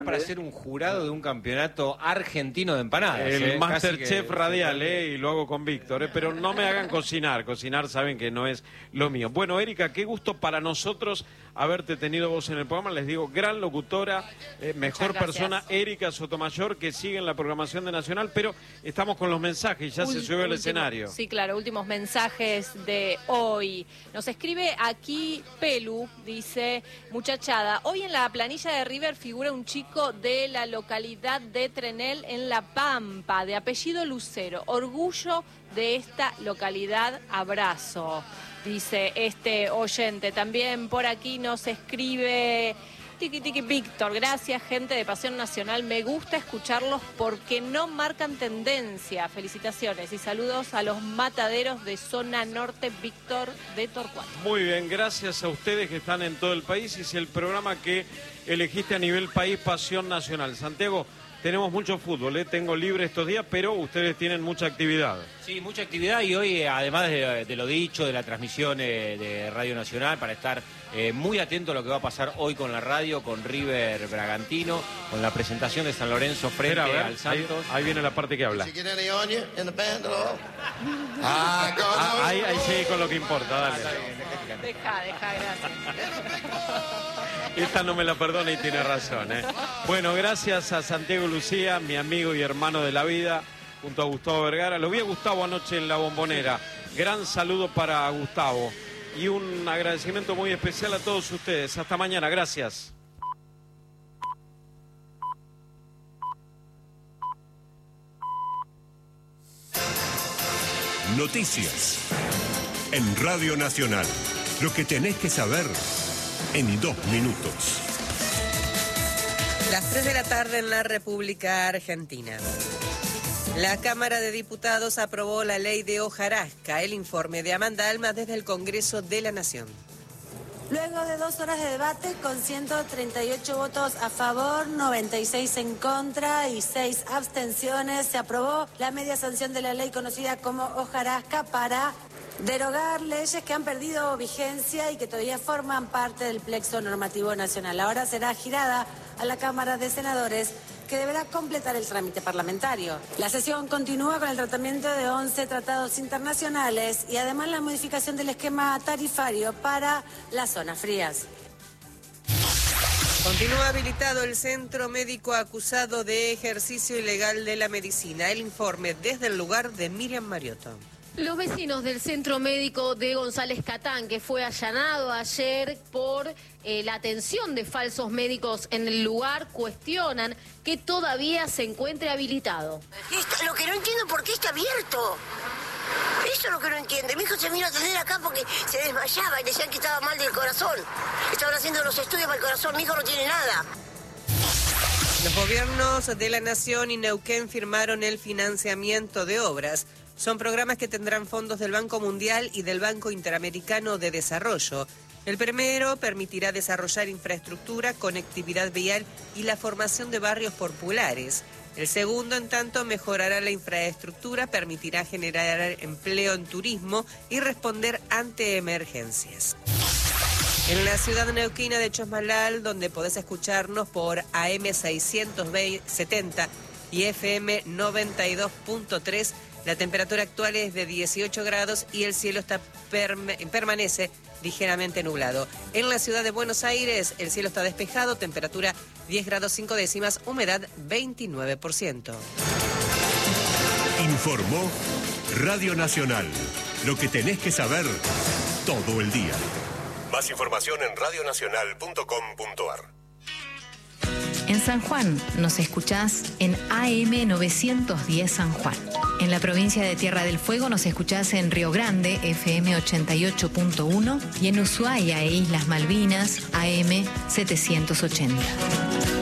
Para ser un jurado de un campeonato argentino de empanadas. El Masterchef que... radial, y lo hago con Víctor, pero no me hagan cocinar. Cocinar saben que no es lo mío. Bueno, Erika, qué gusto para nosotros haberte tenido vos en el programa. Les digo, gran locutora, mejor persona, Erika Sotomayor, que sigue en la programación de Nacional, pero estamos con los mensajes, ya se subió al escenario. Sí, claro, últimos mensajes de hoy. Nos escribe aquí Pelu, dice, muchachada, hoy en la planilla de River figura un chico de la localidad de Trenel en La Pampa, de apellido Lucero. Orgullo de esta localidad, abrazo, dice este oyente. También por aquí nos escribe Tiki Tiki Víctor, gracias gente de Pasión Nacional, me gusta escucharlos porque no marcan tendencia. Felicitaciones y saludos a los mataderos de Zona Norte, Víctor de Torcuato. Muy bien, gracias a ustedes que están en todo el país y es el programa que elegiste a nivel país, Pasión Nacional. Santiago, tenemos mucho fútbol, tengo libre estos días, pero ustedes tienen mucha actividad. Sí, mucha actividad y hoy, además de lo dicho, de la transmisión de Radio Nacional, para estar muy atento a lo que va a pasar hoy con la radio, con River Bragantino, con la presentación de San Lorenzo frente al Santos. Ahí viene la parte que habla. Ahí sigue con lo que importa, dale. Deja, gracias. Esta no me la perdona y tiene razón, Bueno, gracias a Santiago Lucía, mi amigo y hermano de la vida, junto a Gustavo Vergara. Lo vi a Gustavo anoche en La Bombonera. Gran saludo para Gustavo. Y un agradecimiento muy especial a todos ustedes. Hasta mañana, gracias. Noticias en Radio Nacional. Lo que tenés que saber en 2 minutos. Las 3 de la tarde en la República Argentina. La Cámara de Diputados aprobó la ley de hojarasca. El informe de Amanda Alma desde el Congreso de la Nación. Luego de 2 horas de debate, con 138 votos a favor, 96 en contra y 6 abstenciones, se aprobó la media sanción de la ley conocida como hojarasca para derogar leyes que han perdido vigencia y que todavía forman parte del plexo normativo nacional. Ahora será girada a la Cámara de Senadores, que deberá completar el trámite parlamentario. La sesión continúa con el tratamiento de 11 tratados internacionales y además la modificación del esquema tarifario para las zonas frías. Continúa habilitado el centro médico acusado de ejercicio ilegal de la medicina. El informe desde el lugar de Miriam Mariotto. Los vecinos del centro médico de González Catán, que fue allanado ayer por la atención de falsos médicos en el lugar, cuestionan que todavía se encuentre habilitado. Lo que no entiendo por qué está abierto. Eso es lo que no entiendo. Mi hijo se vino a atender acá porque se desmayaba y decían que estaba mal del corazón. Estaban haciendo los estudios para el corazón. Mi hijo no tiene nada. Los gobiernos de la Nación y Neuquén firmaron el financiamiento de obras. Son programas que tendrán fondos del Banco Mundial y del Banco Interamericano de Desarrollo. El primero permitirá desarrollar infraestructura, conectividad vial y la formación de barrios populares. El segundo, en tanto, mejorará la infraestructura, permitirá generar empleo en turismo y responder ante emergencias. En la ciudad neuquina de Chosmalal, donde podés escucharnos por AM 670 y FM 92.3, la temperatura actual es de 18 grados y el cielo permanece ligeramente nublado. En la ciudad de Buenos Aires, el cielo está despejado, temperatura 10 grados 5 décimas, humedad 29%. Informó Radio Nacional. Lo que tenés que saber todo el día. Más información en radionacional.com.ar. En San Juan nos escuchás en AM 910 San Juan. En la provincia de Tierra del Fuego nos escuchás en Río Grande, FM 88.1, y en Ushuaia e Islas Malvinas, AM 780.